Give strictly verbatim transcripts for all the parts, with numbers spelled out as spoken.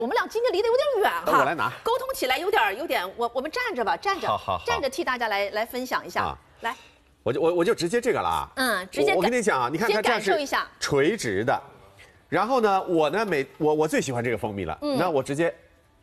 我们俩今天离得有点远哈， 我来拿， 沟通起来有点有点，我我们站着吧，站着， 好好好站着替大家来来分享一下，啊、来， 我就我我就直接这个了啊， 嗯，直接我，我跟你讲啊，你看它这样是垂直的，然后呢，我呢每我我最喜欢这个蜂蜜了，嗯，那我直接，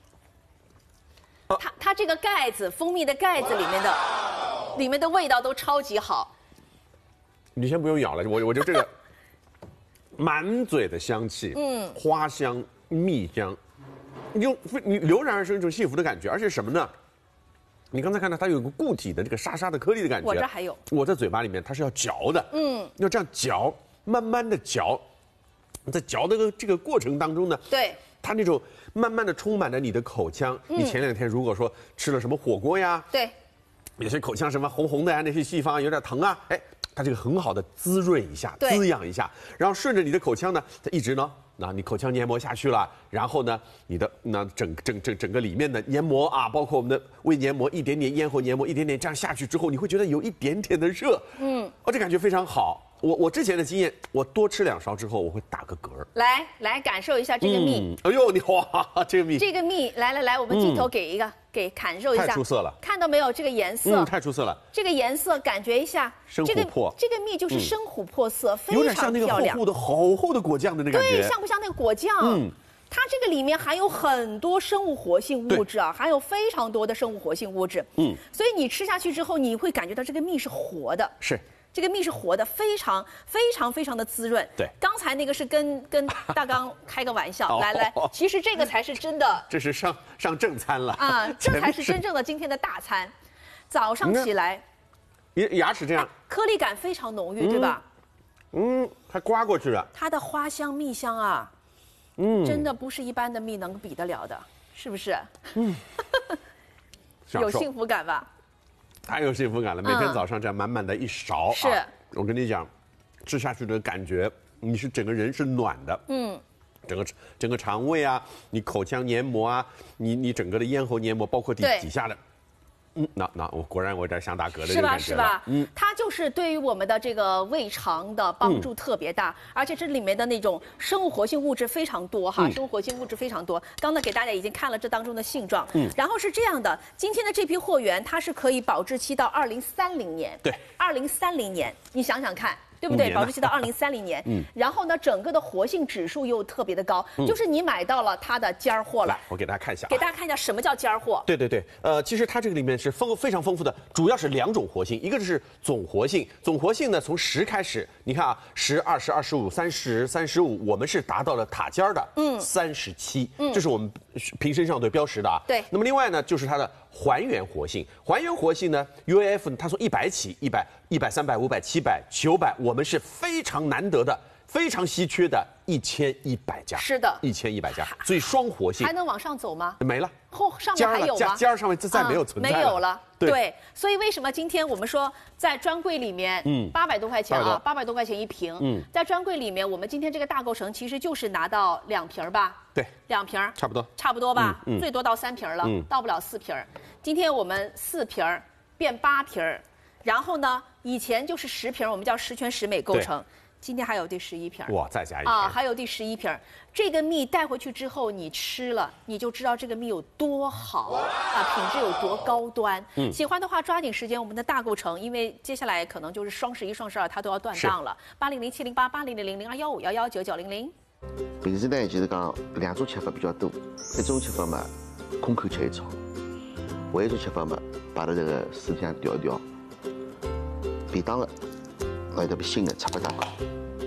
它它这个盖子，蜂蜜的盖子里面的里面的味道都超级好， 你先不用咬了，我我就这个满嘴的香气，嗯，花香、蜜香。你就你油然而生一种幸福的感觉，而且什么呢？你刚才看到它有个固体的这个沙沙的颗粒的感觉， 我这还有， 我在嘴巴里面它是要嚼的，嗯，要这样嚼，慢慢的嚼，在嚼的这个这个过程当中呢， 对， 它那种慢慢的充满着你的口腔。嗯、你前两天如果说吃了什么火锅呀， 对， 有些口腔什么红红的呀，那些地方有点疼啊，哎，它这个很好的滋润一下，滋养一下，然后顺着你的口腔呢，它一直呢。那你口腔黏膜下去了，然后呢，你的那整整整整个里面的黏膜啊，包括我们的胃黏膜，一点点咽喉黏膜，一点点这样下去之后，你会觉得有一点点的热，嗯，哦，这感觉非常好。我我之前的经验，我多吃两勺之后，我会打个嗝。 来来感受一下这个蜜。 嗯、哎呦，你哇，这个蜜， 这个蜜，来来来，我们镜头给一个，嗯、给感受一下。 太出色了， 看到没有？这个颜色， 嗯，太出色了。 这个颜色，感觉一下， 深琥珀。 这个这个蜜就是深琥珀色，嗯、非常漂亮， 有点像那个厚厚的厚厚的果酱的那感觉。 对，像不像那个果酱？嗯。它这个里面含有很多生物活性物质啊，含有非常多的生物活性物质。嗯，所以你吃下去之后，你会感觉到这个蜜是活的。 是。 这个蜜是活的，非常非常非常的滋润。 对， 刚才那个是跟跟大刚开个玩笑，来来，其实这个才是真的。 这是上上正餐了啊，这才是真正的今天的大餐。早上起来， 牙牙齿这样， 颗粒感非常浓郁，对吧？ 嗯，它刮过去了。 它的花香蜜香啊，嗯，真的不是一般的蜜能比得了的，是不是？嗯，有幸福感吧？ 太有幸福感了！每天早上这样满满的一勺， 是， 我跟你讲，吃下去的感觉，你是整个人是暖的，嗯，整个整个肠胃啊，你口腔黏膜啊，你你整个的咽喉黏膜，包括底底下的，嗯，那那我果然我有点想打嗝的是吧？是吧？嗯，它就是对于我们的这个胃肠的帮助特别大，而且这里面的那种生物活性物质非常多哈，生物活性物质非常多。刚才给大家已经看了这当中的性状，嗯，然后是这样的，今天的这批货源它是可以保质期到二零三零年， 对， 二零三零年，你想想看。对不对？保质期到二零三零年，嗯，然后呢，整个的活性指数又特别的高，嗯、就是你买到了它的尖儿货了。 来，我给大家看一下、啊， 给大家看一下什么叫尖儿货。 对对对，呃，其实它这个里面是丰非常丰富的，主要是两种活性，一个是总活性，总活性呢从十开始，你看啊，十、二十、二十五、三十、三十五，我们是达到了塔尖儿的，嗯，三十七，嗯，这是我们瓶身上对标识的啊。 对。 那么另外呢，就是它的还原活性，还原活性呢 ，U A F 它从一百起，一百、一百、三百、五百、七百、九百，我们是非常。非常难得的、非常稀缺的一千一百家， 是的， 一千一百家，所以双活性还能往上走吗？ 没了， 后上面还有吗？ 尖儿上面再没有存在了， 没有了。 对， 对，所以为什么今天我们说在专柜里面，嗯，八百多块钱啊，八百多块钱一瓶，嗯，在专柜里面，我们今天这个大构成其实就是拿到两瓶吧， 对， 两瓶差不多， 差不多吧，嗯，最多到三瓶了，嗯，到不了四瓶。今天我们四瓶变八瓶，然后呢，以前就是十瓶，我们叫十全十美构成。今天还有第十一瓶， 哇，再加一瓶啊，还有第十一瓶。这个蜜带回去之后，你吃了，你就知道这个蜜有多好啊，品质有多高端。嗯，喜欢的话抓紧时间，我们的大购城，因为接下来可能就是双十一、双十二，它都要断档了。八零零七零八八零零零零二幺五幺幺九九零零。 平时呢，就是讲两种吃法比较多，一种吃法嘛，空口吃一勺；，还有一种吃法嘛，把它这个水里向调一调，便当了。来特别新的七八大块，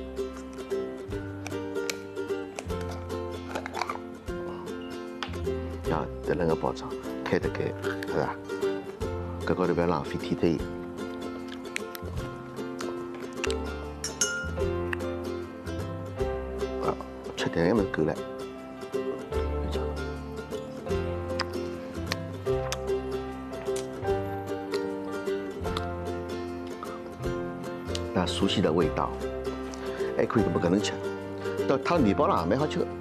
要得那个包装，开得开，是吧？搿高头不要浪费添加盐。啊，吃点样么够了。那熟悉的味道，还可以不可能吃，到烫面包上也蛮好吃的。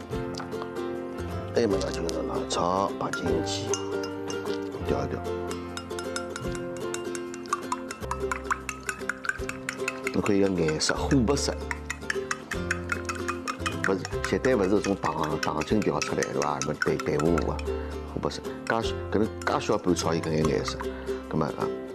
还有么呢，就是拿炒摆进去，调一调。侬可以个颜色琥珀色， 不是绝对不是从糖糖精调出来，对伐？什么淡淡糊糊啊，不是，介搿能介小拌炒伊搿眼颜色，葛么啊。